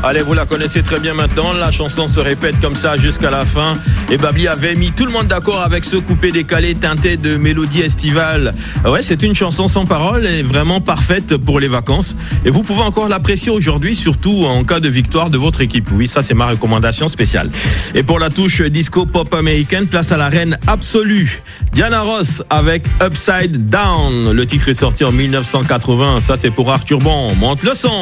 Allez, vous la connaissez très bien maintenant. La chanson se répète comme ça jusqu'à la fin. Et Babli avait mis tout le monde d'accord avec ce coupé décalé teinté de mélodie estivale. Ouais, c'est une chanson sans parole et vraiment parfaite pour les vacances. Et vous pouvez encore l'apprécier aujourd'hui, surtout en cas de victoire de votre équipe. Oui, ça c'est ma recommandation spéciale. Et pour la touche disco pop américaine, place à la reine absolue, Diana Ross avec Upside Down. Le titre est sorti en 1980. Ça c'est pour Arthur Bon. Monte le son.